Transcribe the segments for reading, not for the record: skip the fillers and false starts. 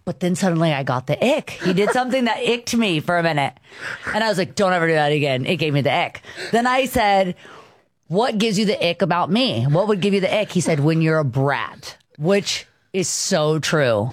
But then suddenly I got the ick. He did something that icked me for a minute. And I was like, don't ever do that again. It gave me the ick. Then I said, what gives you the ick about me? What would give you the ick? He said, when you're a brat, which is so true.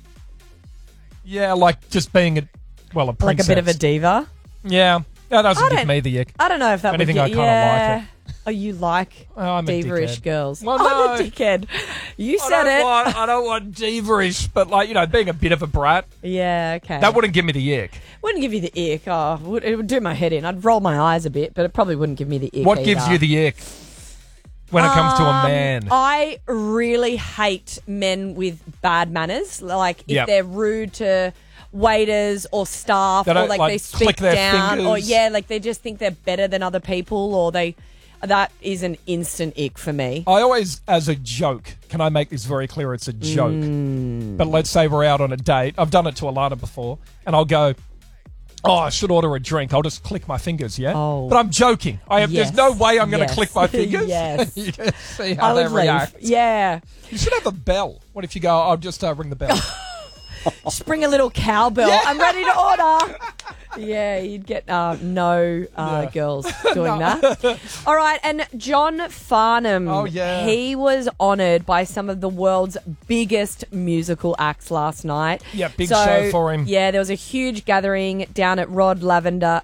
Yeah, like just being a princess. Like a bit of a diva. Yeah. That doesn't give me the ick. I don't know if that anything, would I kind of like it. Oh, you like I'm a diva-ish dickhead. girls. Well, I'm no. a dickhead. You said it. I don't want diva-ish, but being a bit of a brat. Yeah, okay. That wouldn't give me the ick. Wouldn't give you the ick. Oh, it would do my head in. I'd roll my eyes a bit, but it probably wouldn't give me the ick. What gives you the ick when it comes to a man? I really hate men with bad manners. Like if they're rude to waiters or staff, They or don't, they speak click their down, or fingers. they just think they're better than other people, or that is an instant ick for me. I always, as a joke, can I make this very clear? It's a joke. But let's say we're out on a date. I've done it to Alana before, and I'll go, I should order a drink. I'll just click my fingers, yeah? Oh. But I'm joking. There's no way I'm going to click my fingers. Yes. You just see how I they would leave. react. Yeah. You should have a bell. What if you go, I'll just ring the bell? Just bring a little cowbell. Yeah. I'm ready to order. Yeah, you'd get no girls doing that. All right, and John Farnham. Oh, yeah. He was honoured by some of the world's biggest musical acts last night. Yeah, big show for him. Yeah, there was a huge gathering down at Rod Laver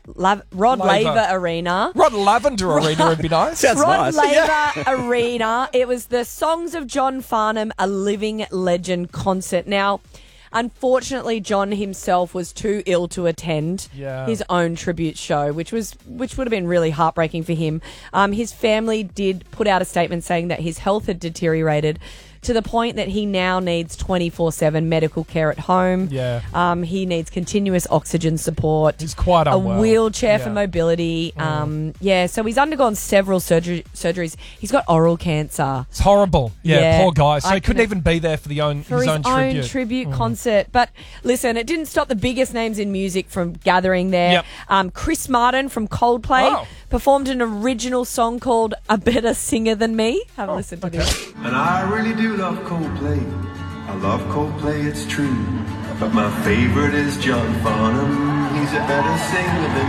Arena. Rod Lavender Arena would be nice. Sounds Rod nice. Laver Arena. It was the Songs of John Farnham, a Living Legend concert. Now, unfortunately, John himself was too ill to attend his own tribute show, which would have been really heartbreaking for him. His family did put out a statement saying that his health had deteriorated to the point that he now needs 24/7 medical care at home. Yeah. He needs continuous oxygen support. He's quite unwell. A wheelchair for Yeah. mobility. So he's undergone several surgeries. He's got oral cancer. It's horrible. Yeah, poor guy. So I he couldn't even be there for his own tribute concert. But listen, it didn't stop the biggest names in music from gathering there. Yep. Chris Martin from Coldplay Oh. performed an original song called A Better Singer Than Me. Have a listen to this. And I really do love Coldplay. I love Coldplay, it's true. But my favorite is John Farnham. He's a better singer than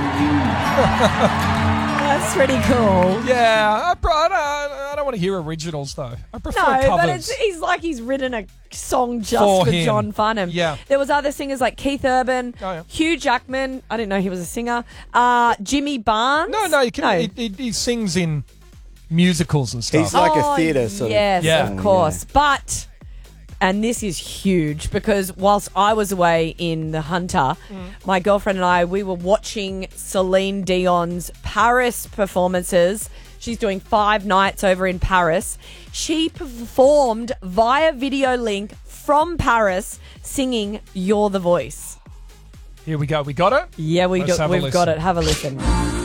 you. That's pretty cool. Yeah, I don't want to hear originals though. I prefer No, covers. but he's written a song just For for him. John Farnham. Yeah. There was other singers like Keith Urban, Hugh Jackman. I didn't know he was a singer. Jimmy Barnes. No, you can. He sings in musicals and stuff. He's like a theatre sort of. Yes, Yeah. of course. But, and this is huge because whilst I was away in the Hunter, my girlfriend and we were watching Celine Dion's Paris performances. She's doing 5 nights over in Paris. She performed via video link from Paris singing You're the Voice. Here we go. We got it? Yeah, Let's have a we've got listen. it. Have a listen.